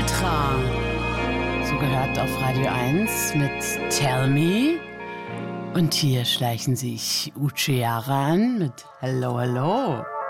Ultra. So gehört auf Radio 1 mit Tell Me. Und hier schleichen sich Uche Jahre an mit Hello, Hello.